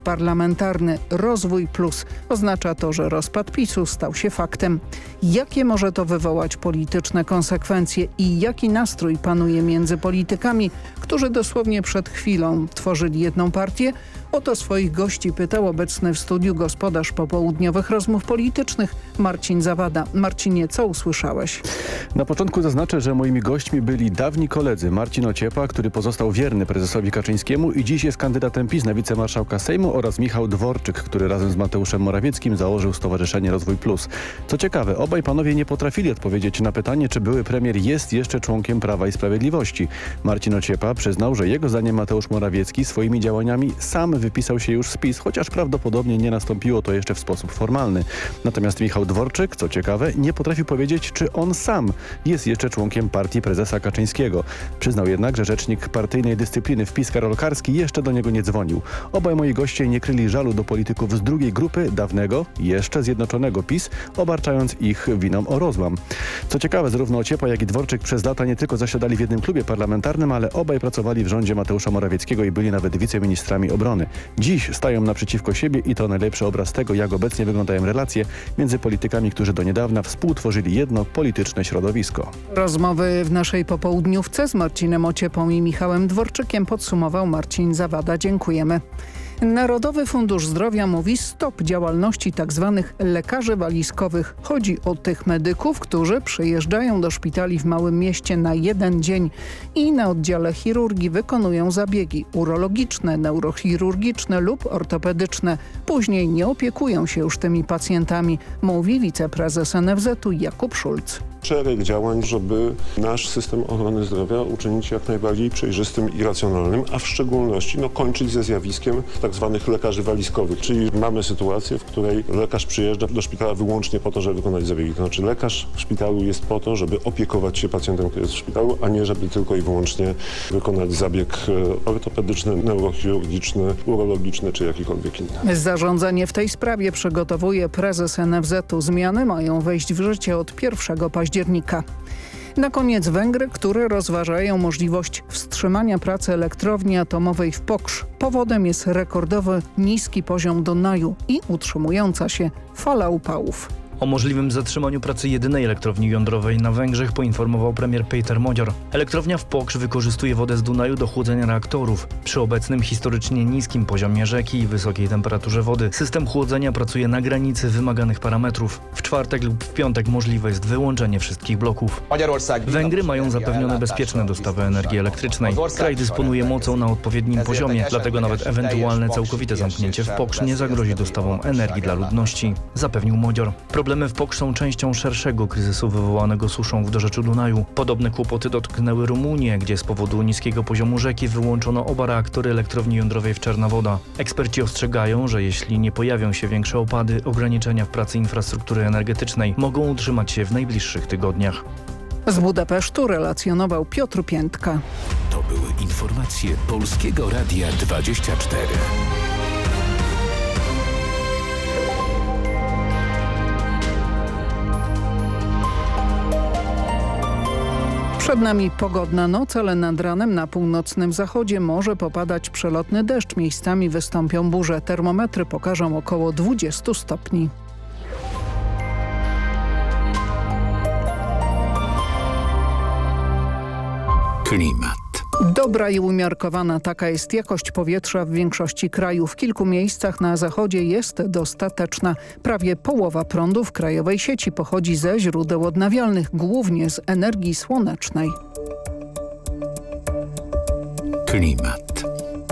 Parlamentarny Rozwój Plus. Oznacza to, że rozpad PiS-u stał się faktem. Jakie może to wywołać polityczne konsekwencje i jaki nastrój panuje między politykami, którzy dosłownie przed chwilą tworzyli jedną partię? O to swoich gości pytał obecny w studiu gospodarz popołudniowych rozmów politycznych Marcin Zawada. Marcinie, co usłyszałeś? Na początku zaznaczę, że moimi gośćmi byli dawni koledzy Marcin Ociepa, który pozostał wierny prezesowi Kaczyńskiemu i dziś jest kandydatem PiS na wicemarszałka Sejmu, oraz Michał Dworczyk, który razem z Mateuszem Morawieckim założył Stowarzyszenie Rozwój Plus. Co ciekawe, obaj panowie nie potrafili odpowiedzieć na pytanie, czy były premier jest jeszcze członkiem Prawa i Sprawiedliwości. Marcin Ociepa przyznał, że jego zdaniem Mateusz Morawiecki swoimi działaniami sam wypisał się już z PiS, chociaż prawdopodobnie nie nastąpiło to jeszcze w sposób formalny. Natomiast Michał Dworczyk, co ciekawe, nie potrafi powiedzieć, czy on sam jest jeszcze członkiem partii prezesa Kaczyńskiego. Przyznał jednak, że rzecznik partyjnej dyscypliny w PiS Karol Karski jeszcze do niego nie dzwonił. Obaj moi goście nie kryli żalu do polityków z drugiej grupy dawnego, jeszcze zjednoczonego PiS, obarczając ich winą o rozłam. Co ciekawe, zarówno Ociepa, jak i Dworczyk przez lata nie tylko zasiadali w jednym klubie parlamentarnym, ale obaj pracowali w rządzie Mateusza Morawieckiego i byli nawet wiceministrami obrony. Dziś stają naprzeciwko siebie i to najlepszy obraz tego, jak obecnie wyglądają relacje między politykami, którzy do niedawna współtworzyli jedno polityczne środowisko. Rozmowy w naszej popołudniówce z Marcinem Ociepą i Michałem Dworczykiem podsumował Marcin Zawada. Dziękujemy. Narodowy Fundusz Zdrowia mówi stop działalności tzw. lekarzy walizkowych. Chodzi o tych medyków, którzy przyjeżdżają do szpitali w małym mieście na jeden dzień i na oddziale chirurgii wykonują zabiegi urologiczne, neurochirurgiczne lub ortopedyczne. Później nie opiekują się już tymi pacjentami, mówi wiceprezes NFZ-u Jakub Szulc. Szereg działań, żeby nasz system ochrony zdrowia uczynić jak najbardziej przejrzystym i racjonalnym, a w szczególności kończyć ze zjawiskiem tak zwanych lekarzy walizkowych. Czyli mamy sytuację, w której lekarz przyjeżdża do szpitala wyłącznie po to, żeby wykonać zabiegi. To znaczy lekarz w szpitalu jest po to, żeby opiekować się pacjentem, który jest w szpitalu, a nie żeby tylko i wyłącznie wykonać zabieg ortopedyczny, neurochirurgiczny, urologiczny czy jakikolwiek inny. Zarządzenie w tej sprawie przygotowuje prezes NFZ-u. Zmiany mają wejść w życie od 1 października. Na koniec Węgry, które rozważają możliwość wstrzymania pracy elektrowni atomowej w Poksz. Powodem jest rekordowo niski poziom Dunaju i utrzymująca się fala upałów. O możliwym zatrzymaniu pracy jedynej elektrowni jądrowej na Węgrzech poinformował premier Péter Magyar. Elektrownia w Poksz wykorzystuje wodę z Dunaju do chłodzenia reaktorów. Przy obecnym historycznie niskim poziomie rzeki i wysokiej temperaturze wody system chłodzenia pracuje na granicy wymaganych parametrów. W czwartek lub w piątek możliwe jest wyłączenie wszystkich bloków. Węgry mają zapewnione bezpieczne dostawy energii elektrycznej. Kraj dysponuje mocą na odpowiednim poziomie, dlatego nawet ewentualne całkowite zamknięcie w Poksz nie zagrozi dostawą energii dla ludności, zapewnił Magyar. Problemy w Poksz są częścią szerszego kryzysu wywołanego suszą w dorzeczu Dunaju. Podobne kłopoty dotknęły Rumunię, gdzie z powodu niskiego poziomu rzeki wyłączono oba reaktory elektrowni jądrowej w Czarna Woda. Eksperci ostrzegają, że jeśli nie pojawią się większe opady, ograniczenia w pracy infrastruktury energetycznej mogą utrzymać się w najbliższych tygodniach. Z Budapesztu relacjonował Piotr Piętka. To były informacje Polskiego Radia 24. Przed nami pogodna noc, ale nad ranem na północnym zachodzie może popadać przelotny deszcz. Miejscami wystąpią burze. Termometry pokażą około 20 stopni. Klimat. Dobra i umiarkowana taka jest jakość powietrza w większości kraju. W kilku miejscach na zachodzie jest dostateczna. Prawie połowa prądu w krajowej sieci pochodzi ze źródeł odnawialnych, głównie z energii słonecznej. Klimat.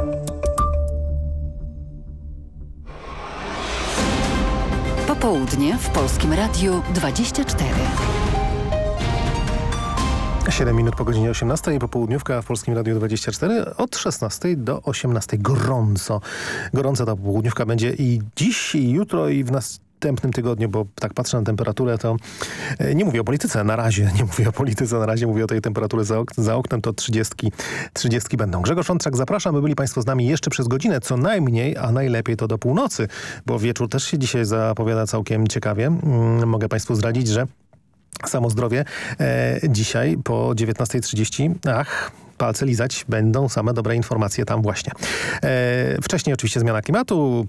Popołudnie w Polskim Radiu 24. 7 minut po godzinie 18, popołudniówka w Polskim Radiu 24 od 16 do 18. Gorąca ta popołudniówka będzie i dziś, i jutro, i w następnym tygodniu, bo tak patrzę na temperaturę, to nie mówię o polityce na razie, mówię o tej temperaturze za oknem, to 30 będą. Grzegorz Ączak, zapraszam, by byli Państwo z nami jeszcze przez godzinę, co najmniej, a najlepiej to do północy, bo wieczór też się dzisiaj zapowiada całkiem ciekawie. Mogę Państwu zdradzić, że Samo Zdrowie dzisiaj po 19:30. palce lizać będą same dobre informacje tam właśnie. Wcześniej oczywiście zmiana klimatu,